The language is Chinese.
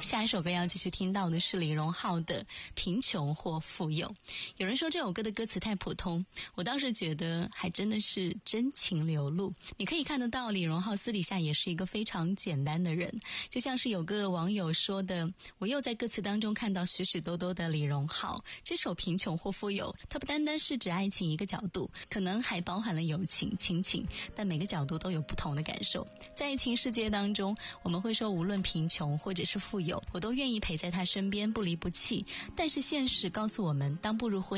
下一首歌要继续听到的是李荣浩的《贫穷或富有》。有人说这首歌的歌词太普通，我倒是觉得还真的是真情流露。你可以看得到李荣浩私底下也是一个非常简单的人，就像是有个网友说的，我又在歌词当中看到许许多多的李荣浩。这首《贫穷或富有》它不单单是指爱情一个角度，可能还包含了友情、亲情，但每个角度都有不同的感受。在爱情世界当中，我们会说无论贫穷或者是富有，我都愿意陪在他身边，不离不弃。但是现实告诉我们，当步入婚